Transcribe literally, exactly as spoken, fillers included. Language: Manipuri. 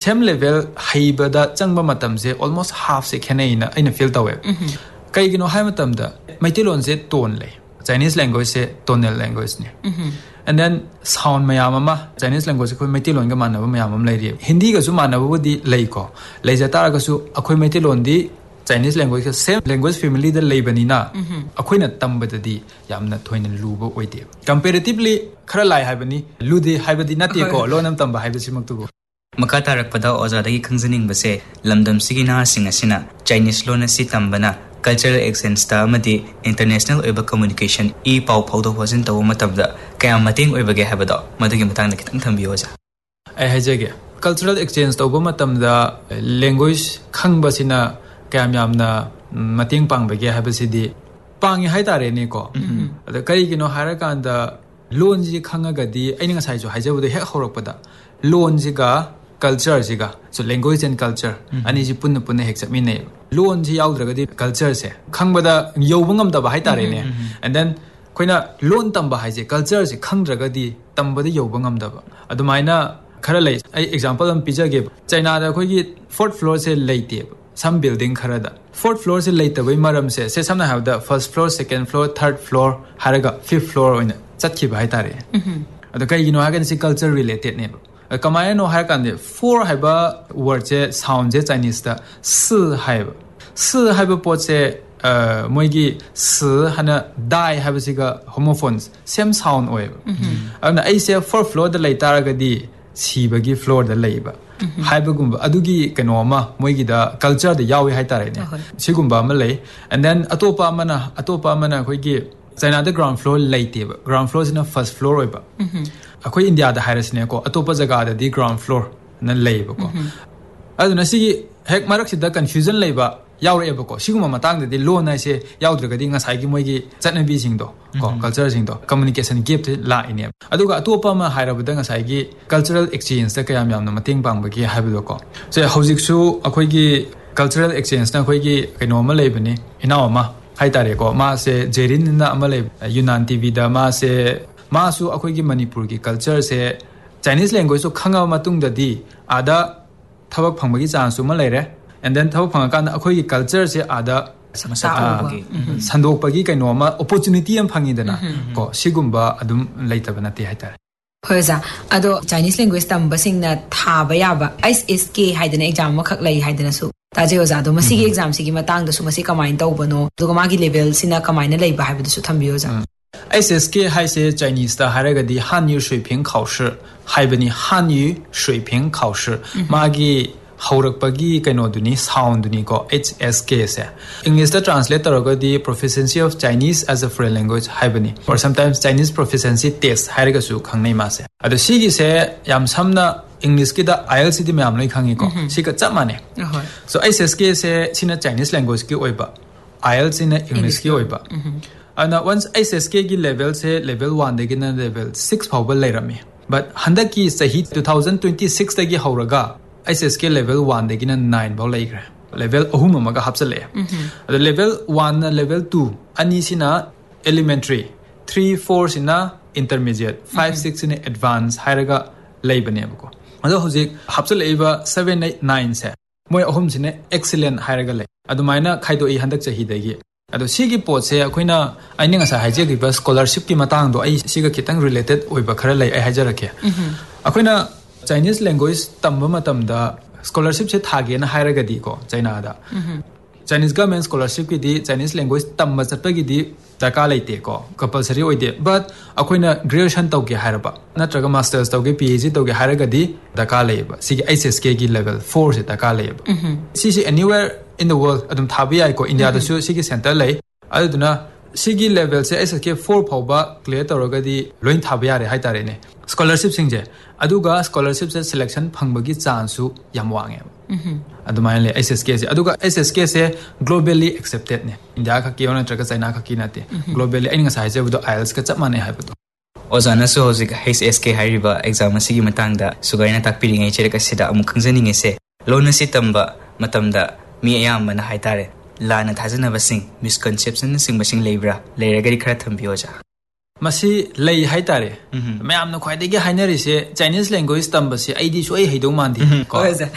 same level haibada changba matam se almost half se khenai na aina feel tawe kai gino hai matam da maitilon se tone le Chinese language se tonal language ne and then sound mayam ama Chinese language ko maitilon ga manaba mayam am lai ri Hindi ga su manaba di lai ko lai jata ga su akhoi maitilon di Chinese language ka same language family da lai bani na akhoi na tambada di yamna thoina luba oide comparatively khara lai haibani lude haibadi nate ko lonam tamba haibasi maktu Maka tarakpada ozadagi khangjaning base lamdam sigina singasina Chinese lona si tambana cultural exchange ta amadi international oiba communication e pau phaudo hojin taw matabda kaya mating oibage habada madagi matang kitang thambiyo ja ai hajege cultural exchange taw matamda language khangbasina kaya myamna mating pangbage habasidi pangi haitare ne ko ada kari gino harakanda loan ji khangagadi aina ngasai jo hajabudo hek horakpada loan ji ga culture jiga so language and culture ani ji punna punna hek chami ne loan ji yaudra culture se khangbada yobungam da hai tare ne and then koina loan tamba hai je culture se khangdraga di tambada yobungam da adumaina khara lei ai example am pija ge China da khoi gi fourth floor se leite some building khara da fourth floor se leite bai maram se se samna have the first floor second floor third floor haraga fifth floor oina chatki bai tare adu kai gi no hagan se culture related ne Kamaya no hai kan de four haiba word je sound je Chinese da si haiba si haiba po che moigi si hana dai haiba siga homophones same sound oi ana ai se fourth floor da lai taraga di si bagi floor da laiba haiba gumba adugi kano ma moigi da culture da yawi hai tare ne sigumba ma lai and then atopa mana atopa mana khoi gi China da ground floor laite ba ground floor is na first floor oi ba akhoi India da hairas ne ko atopa jaga da di ground floor na leiba ko aduna sigi hek marak sida confusion leiba yaure ba ko siguma matang da di lo na se yaudra ga di nga sai gi moi gi chatna bi sing do ko culture sing do communication gap te la ine aduga atopa ma haira ba da nga sai gi cultural exchange ta kayam yam na mating bang ba gi haiba do ko so hojik su akhoi gi cultural exchange na khoi gi kaino ma leiba ni inawa ma hai tare ko ma se jerin na amale Yunan T V da ma se ma su akhoi gi Manipur gi culture se Chinese language so khanga matung da di ada thabak phangba gi chance su ma leire and then thabak phanga kan akhoi gi culture se ada samasa gi sandok pa gi kaino ma opportunity am phangi dana ko sigumba adum leitaba na ti hai tare Hoza ado Chinese language tamba singna thaba yaba S S K haidana exam ma khak lai haidana su taje oza do masi gi exam sigi matang da su masi kamain tawbano do ma gi level sina kamain lai ba haibdu su thambiyo za S S K hai se Chinese da haraga di hanyu shuiping khawshi haibani hanyu shuiping khawshi magi haurak pagi kaino duni sound duni ko H S K se English da translate taraga di proficiency of Chinese as a foreign language haibani or sometimes Chinese proficiency test haraga su khangnai ma se ado sigi se yam samna English ki da I E L T S di myam loi khangi ko siga chamane so S S K se sina Chinese language ki oiba I E L T S na English ki oiba and once S S K ki level se level one de gina level six phawba leirami but handa ki sahi twenty twenty-six da gi hauraga S S K level one de gina nine bhaw leigra level ahum amaga hapsale the level one na level two ani sina elementary three four sina intermediate five six sina advanced hairaga leibane ko ado hojik hapsale iba seven eight nine se moi ahum sina excellent hairaga le adumaina khaido I handak chahi dagi ado sigi pot se akoina aini nga sa haje gi ba scholarship ki matang do ai siga kitang related oiba khara lai ai hajarake akoina Chinese language tamba matam da scholarship se thage na hairaga di ko China da Chinese government scholarship ki di Chinese language tamba chatpa gi di daka laite ko compulsory oide but akoina graduation tawge hairaba natraga masters tawge PhD tawge hairaga di daka laiba sigi S S K gi level four se daka laiba sisi anywhere in the world adum thabi ai ko India da su sigi center lai aduna sigi level se S S K four phawba clear tawraga di loin thabi yare hai tare ne scholarship singje aduga scholarship se selection phangbagi chance su yam wange adumai le S S K se aduga S S K se globally accepted ne India ka ki ona traga China ka ki nate globally ai nga sai je budo I E L T S ka chapmane hai budo ozana so hojik H S K hairiba exam sigi matang da sugaina takpiri ngai chere ka sida amu khangjaning ese lona si tamba matamda mi ayam mana hai tare lana thajana basing misconception sing basing leibra leiragari khara thambioja masi lei hai tare mayam na khwai degi hainari se Chinese language tamba se aidi so ai haidau mandi ko